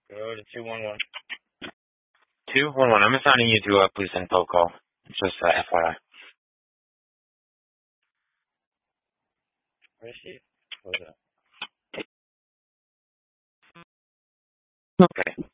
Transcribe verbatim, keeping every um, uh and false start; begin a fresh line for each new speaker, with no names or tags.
Go to two one one. two one one. I'm assigning you to a police info call. It's just uh, F Y I. Where is she? What's that? Okay.